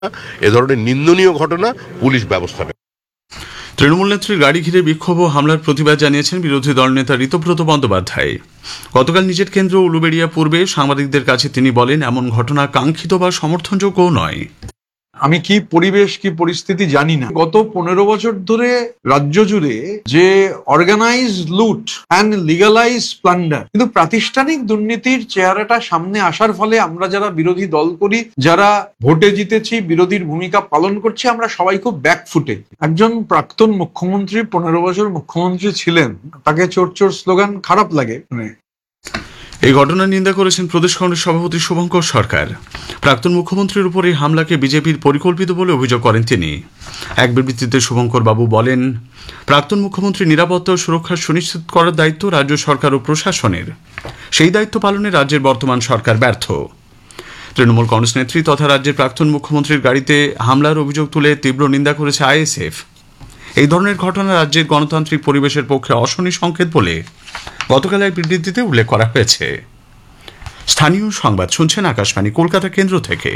এ ধরনের নিন্দনীয় ঘটনা পুলিশ ব্যবস্থা নেবে। তৃণমূল নেত্রীর গাড়ি ঘিরে বিক্ষোভ ও হামলার প্রতিবাদ জানিয়েছেন বিরোধী দলনেতা ঋতব্রত বন্দ্যোপাধ্যায়। গতকাল নিজের কেন্দ্র উলুবেড়িয়া পূর্বে সাংবাদিকদের কাছে তিনি বলেন, এমন ঘটনা কাঙ্ক্ষিত বা সমর্থনযোগ্য নয়। আমি কি পরিবেশ কি পরিস্থিতি জানি না, গত 15 বছর ধরে রাজ্য জুড়ে যে অর্গানাইজ লুট অ্যান্ড লিগালাইজ প্লান্ডার, কিন্তু প্রাতিষ্ঠানিক দুর্নীতির চেহারাটা সামনে আসার ফলে আমরা যারা বিরোধী দল করি, যারা ভোটে জিতেছি, বিরোধীর ভূমিকা পালন করছি, আমরা সবাই খুব ব্যাকফুটে। একজন প্রাক্তন মুখ্যমন্ত্রী 15 বছর মুখ্যমন্ত্রী ছিলেন, তাকে চোর চোর স্লোগান খারাপ লাগে। এই ঘটনার নিন্দা করেছেন প্রদেশ কংগ্রেস সভাপতি শুভঙ্কর সরকার। প্রাক্তন মুখ্যমন্ত্রীর উপর এই হামলাকে বিজেপির পরিকল্পিত বলে অভিযোগ করেন তিনি। এক বিবৃতিতে শুভঙ্কর বাবু বলেন, প্রাক্তন মুখ্যমন্ত্রী নিরাপত্তা ও সুরক্ষা সুনিশ্চিত করার দায়িত্ব রাজ্য সরকার ও প্রশাসনের। সেই দায়িত্ব পালনে রাজ্যের বর্তমান সরকার ব্যর্থ। তৃণমূল কংগ্রেস নেত্রী তথা রাজ্যের প্রাক্তন মুখ্যমন্ত্রীর গাড়িতে হামলার অভিযোগ তুলে তীব্র নিন্দা করেছে আইএসএফ। এই ধরনের ঘটনা রাজ্যের গণতান্ত্রিক পরিবেশের পক্ষে অশনি সংকেত বলে গতকাল এক বিবৃতিতে উল্লেখ করা হয়েছে। স্থানীয় সংবাদ শুনছেন আকাশবাণী কলকাতা কেন্দ্র থেকে।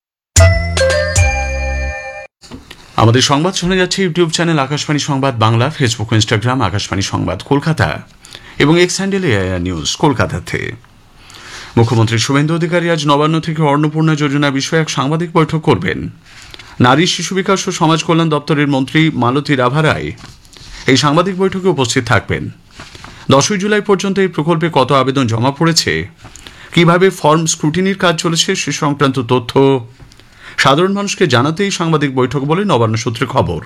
আমাদের সংবাদ শোনা যাচ্ছে ইউটিউব চ্যানেল আকাশবাণী সংবাদ বাংলা, ফেসবুক ও ইনস্টাগ্রাম আকাশবাণী সংবাদ কলকাতা এবং এক্স হ্যান্ডেল এআইআর নিউজ কলকাতাতে। মুখ্যমন্ত্রী শুভেন্দু অধিকারী আজ নবান্ন থেকে অন্নপূর্ণা যোজনা বিষয়ে এক সাংবাদিক বৈঠক করবেন। নারী শিশু বিকাশ ও সমাজ কল্যাণ দপ্তরের মন্ত্রী মালতী রাভা রায় এই সাংবাদিক বৈঠকে উপস্থিত থাকবেন। 10ই জুলাই পর্যন্ত এই প্রকল্পে কত আবেদন জমা পড়েছে, কিভাবে ফর্ম স্ক্রুটিনির কাজ চলেছে সে সংক্রান্ত তথ্য সাধারণ মানুষকে জানাতেই সাংবাদিক বৈঠক বলে নবান্ন সূত্রে খবর।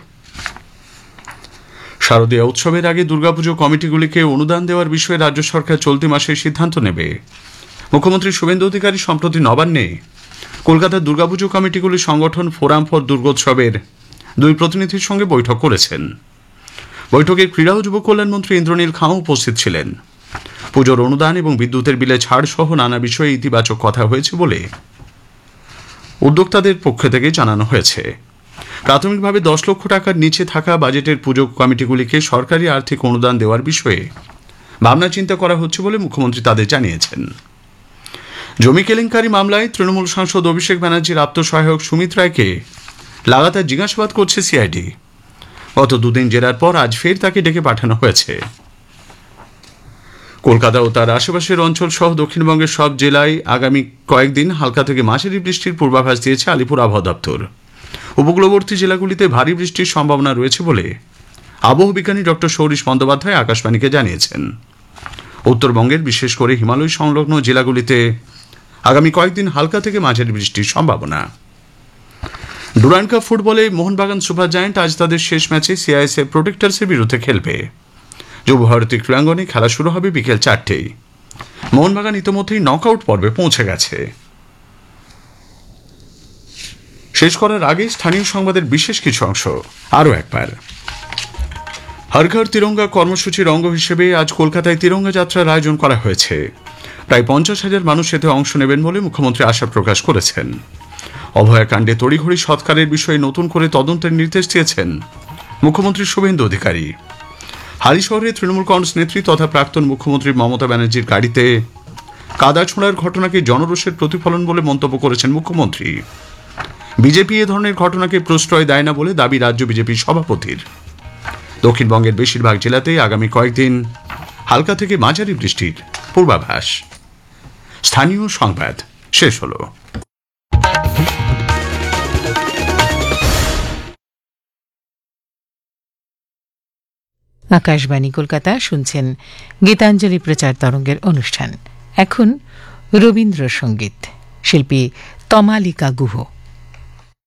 শারদীয় উৎসবের আগে দুর্গাপুজো কমিটিগুলিকে অনুদান দেওয়ার বিষয়ে রাজ্য সরকার চলতি মাসে সিদ্ধান্ত নেবে। মুখ্যমন্ত্রী শুভেন্দু অধিকারী সম্প্রতি নবান্নে কলকাতার দুর্গাপুজো কমিটিগুলির সংগঠন ফোরাম ফর দুর্গোৎসবের 2 প্রতিনিধির সঙ্গে বৈঠক করেছেন। বৈঠকে ক্রীড়া ও যুব কল্যাণ মন্ত্রী ইন্দ্রনীল খাঁ উপস্থিত ছিলেন। পুজোর অনুদান এবং বিদ্যুতের বিলে ছাড় সহ নানা বিষয়ে ইতিবাচক কথা হয়েছে বলে উদ্যোক্তাদের পক্ষ থেকে জানানো হয়েছে। প্রাথমিকভাবে 10 লক্ষ টাকার নিচে থাকা বাজেটের পুজো কমিটিগুলিকে সরকারি আর্থিক অনুদান দেওয়ার বিষয়ে ভাবনা চিন্তা করা হচ্ছে বলে মুখ্যমন্ত্রী তাদের জানিয়েছেন। জমি কেলেঙ্কারি মামলায় তৃণমূল সাংসদ অভিষেক ব্যানার্জির আত্মসহায়ক সুমিত রায়কে লাগাতার জিজ্ঞাসাবাদ করছে সিআইডি। গত 2 দিন জেরার পর আজ ফের তাকে ডেকে পাঠানো হয়েছে। কলকাতা ও তার আশেপাশের অঞ্চল সহ দক্ষিণবঙ্গের সব জেলায় আগামী কয়েকদিন হালকা থেকে মাঝারি বৃষ্টির পূর্বাভাস দিয়েছে আলিপুর আবহাওয়া দপ্তর। উপকূলবর্তী জেলাগুলিতে ভারী বৃষ্টির সম্ভাবনা রয়েছে বলে আবহাওয়া বিজ্ঞানী ডক্টর সৌরীশ বন্দ্যোপাধ্যায় আকাশবাণীকে জানিয়েছেন। উত্তরবঙ্গের বিশেষ করে হিমালয় সংলগ্ন জেলাগুলিতে আগামী কয়েকদিন হালকা থেকে মাঝারি বৃষ্টির সম্ভাবনা। ডুরান্ড কাপ ফুটবলে মোহনবাগান সুপার জায়ান্ট আজ তাদের শেষ ম্যাচে সিআইএসএফ প্রোটেক্টার্সের বিরুদ্ধে খেলবে। যুব ভারতী ক্রীড়াঙ্গনে খেলা শুরু হবে বিকেল 4টেয়। মোহনবাগান ইতিমধ্যেই নকআউট পর্বে পৌঁছে গেছে। শেষ করার আগে স্থানীয় সংবাদের বিশেষ কিছু অংশ আরও একবার। হর ঘর তিরঙ্গা কর্মসূচির অঙ্গ হিসেবে আজ কলকাতায় তিরঙ্গা যাত্রার আয়োজন করা হয়েছে। প্রায় 50,000 মানুষ এতে অংশ নেবেন বলে মুখ্যমন্ত্রী আশা প্রকাশ করেছেন। অভয়াকাণ্ডে তড়িঘড়ি সৎকারের বিষয়ে নতুন করে তদন্তের নির্দেশ দিয়েছেন মুখ্যমন্ত্রী শুভেন্দু অধিকারী। হালিশহরে তৃণমূল কংগ্রেস নেত্রী তথা প্রাক্তন মুখ্যমন্ত্রী মমতা ব্যানার্জির গাড়িতে কাদা ছোঁড়ার ঘটনাকে জনরোষের প্রতিফলন বলে মন্তব্য করেছেন মুখ্যমন্ত্রী। বিজেপি এ ধরনের ঘটনাকে প্রশ্রয় দেয় না বলে দাবি রাজ্য বিজেপির সভাপতির। দক্ষিণবঙ্গের বেশিরভাগ জেলাতেই আগামী কয়েকদিন হালকা থেকে মাঝারি বৃষ্টির পূর্বাভাস। স্থানীয় সংবাদ শেষ হলো। আকাশবাণী কলকাতা শুনছেন গীতাঞ্জলি প্রচার তরঙ্গের অনুষ্ঠান। এখন রবীন্দ্রসঙ্গীত, শিল্পী তমালিকা গুহ।